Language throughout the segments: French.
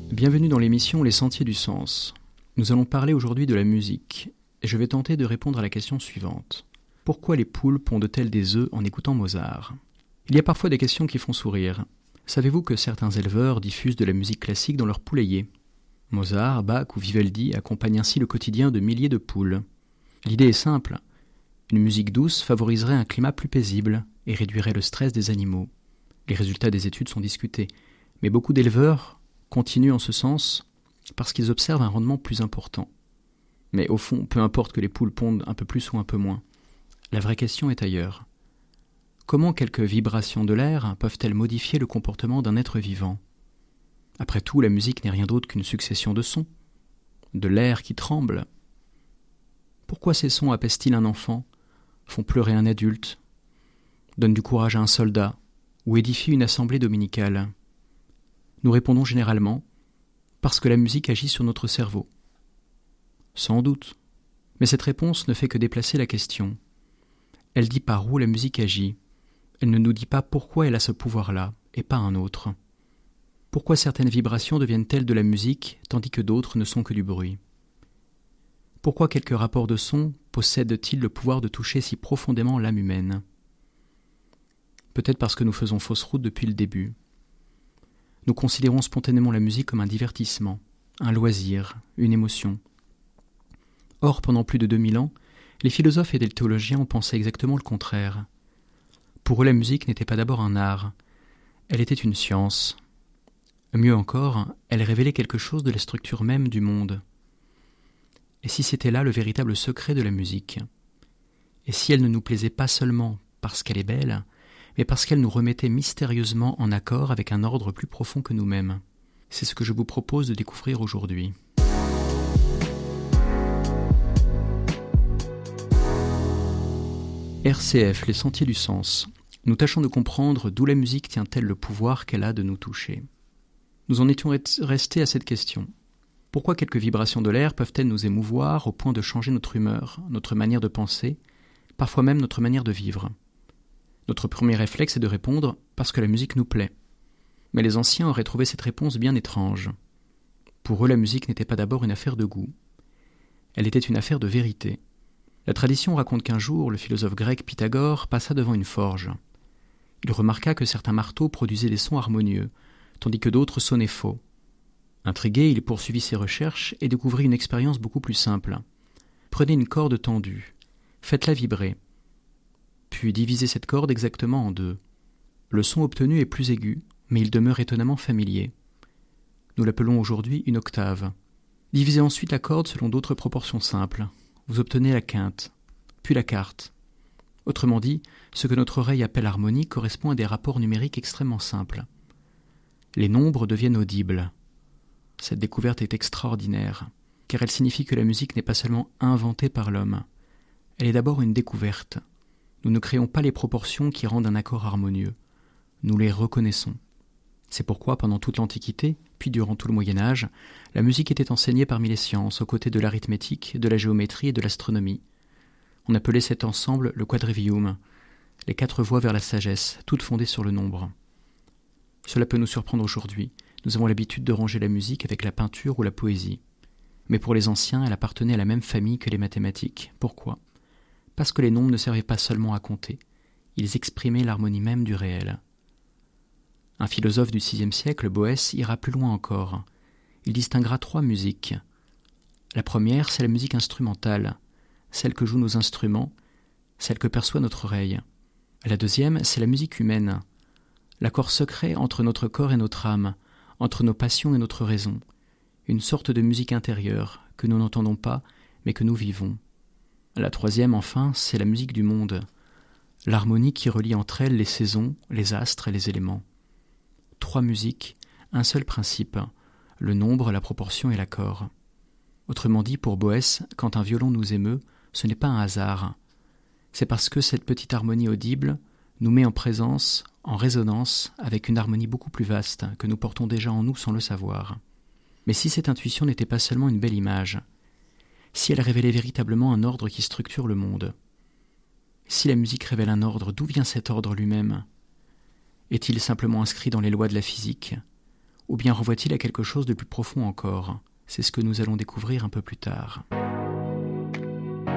Bienvenue dans l'émission Les Sentiers du Sens. Nous allons parler aujourd'hui de la musique, et je vais tenter de répondre à la question suivante. Pourquoi les poules pondent-elles des œufs en écoutant Mozart ? Il y a parfois des questions qui font sourire. Savez-vous que certains éleveurs diffusent de la musique classique dans leurs poulaillers ? Mozart, Bach ou Vivaldi accompagnent ainsi le quotidien de milliers de poules. L'idée est simple. Une musique douce favoriserait un climat plus paisible et réduirait le stress des animaux. Les résultats des études sont discutés, mais beaucoup d'éleveurs continuent en ce sens parce qu'ils observent un rendement plus important. Mais au fond, peu importe que les poules pondent un peu plus ou un peu moins. La vraie question est ailleurs. Comment quelques vibrations de l'air peuvent-elles modifier le comportement d'un être vivant ? Après tout, la musique n'est rien d'autre qu'une succession de sons, de l'air qui tremble. Pourquoi ces sons apaisent-ils un enfant, font pleurer un adulte, donnent du courage à un soldat ou édifient une assemblée dominicale ? Nous répondons généralement parce que la musique agit sur notre cerveau. Sans doute, mais cette réponse ne fait que déplacer la question. Elle dit par où la musique agit. Elle ne nous dit pas pourquoi elle a ce pouvoir-là et pas un autre. Pourquoi certaines vibrations deviennent-elles de la musique tandis que d'autres ne sont que du bruit ? Pourquoi quelques rapports de son possèdent-ils le pouvoir de toucher si profondément l'âme humaine ? Peut-être parce que nous faisons fausse route depuis le début. Nous considérons spontanément la musique comme un divertissement, un loisir, une émotion. Or, pendant plus de 2000 ans, les philosophes et les théologiens ont pensé exactement le contraire. Pour eux, la musique n'était pas d'abord un art, elle était une science. Mieux encore, elle révélait quelque chose de la structure même du monde. Et si c'était là le véritable secret de la musique ? Et si elle ne nous plaisait pas seulement parce qu'elle est belle, mais parce qu'elle nous remettait mystérieusement en accord avec un ordre plus profond que nous-mêmes ? C'est ce que je vous propose de découvrir aujourd'hui. RCF, les Sentiers du Sens. Nous tâchons de comprendre d'où la musique tient-elle le pouvoir qu'elle a de nous toucher. Nous en étions restés à cette question. Pourquoi quelques vibrations de l'air peuvent-elles nous émouvoir au point de changer notre humeur, notre manière de penser, parfois même notre manière de vivre ? Notre premier réflexe est de répondre « parce que la musique nous plaît ». Mais les anciens auraient trouvé cette réponse bien étrange. Pour eux, la musique n'était pas d'abord une affaire de goût. Elle était une affaire de vérité. La tradition raconte qu'un jour, le philosophe grec Pythagore passa devant une forge. Il remarqua que certains marteaux produisaient des sons harmonieux, tandis que d'autres sonnaient faux. Intrigué, il poursuivit ses recherches et découvrit une expérience beaucoup plus simple. Prenez une corde tendue, faites-la vibrer, puis divisez cette corde exactement en deux. Le son obtenu est plus aigu, mais il demeure étonnamment familier. Nous l'appelons aujourd'hui une octave. Divisez ensuite la corde selon d'autres proportions simples. Vous obtenez la quinte, puis la quarte. Autrement dit, ce que notre oreille appelle harmonie correspond à des rapports numériques extrêmement simples. Les nombres deviennent audibles. Cette découverte est extraordinaire, car elle signifie que la musique n'est pas seulement inventée par l'homme. Elle est d'abord une découverte. Nous ne créons pas les proportions qui rendent un accord harmonieux. Nous les reconnaissons. C'est pourquoi, pendant toute l'Antiquité, puis durant tout le Moyen-Âge, la musique était enseignée parmi les sciences, aux côtés de l'arithmétique, de la géométrie et de l'astronomie. On appelait cet ensemble le quadrivium, les 4 voies vers la sagesse, toutes fondées sur le nombre. Cela peut nous surprendre aujourd'hui. Nous avons l'habitude de ranger la musique avec la peinture ou la poésie. Mais pour les anciens, elle appartenait à la même famille que les mathématiques. Pourquoi ? Parce que les nombres ne servaient pas seulement à compter. Ils exprimaient l'harmonie même du réel. Un philosophe du VIe siècle, Boès, ira plus loin encore. Il distinguera 3 musiques. La première, c'est la musique instrumentale, celle que jouent nos instruments, celle que perçoit notre oreille. La deuxième, c'est la musique humaine, l'accord secret entre notre corps et notre âme, entre nos passions et notre raison, une sorte de musique intérieure que nous n'entendons pas, mais que nous vivons. La troisième, enfin, c'est la musique du monde, l'harmonie qui relie entre elles les saisons, les astres et les éléments. 3 musiques, un seul principe, le nombre, la proportion et l'accord. Autrement dit, pour Boès, quand un violon nous émeut, ce n'est pas un hasard. C'est parce que cette petite harmonie audible nous met en présence, en résonance, avec une harmonie beaucoup plus vaste que nous portons déjà en nous sans le savoir. Mais si cette intuition n'était pas seulement une belle image, si elle révélait véritablement un ordre qui structure le monde, si la musique révèle un ordre, d'où vient cet ordre lui-même ? Est-il simplement inscrit dans les lois de la physique ? Ou bien renvoie-t-il à quelque chose de plus profond encore? C'est ce que nous allons découvrir un peu plus tard.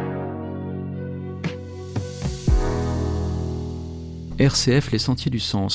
RCF, les Sentiers du Sens.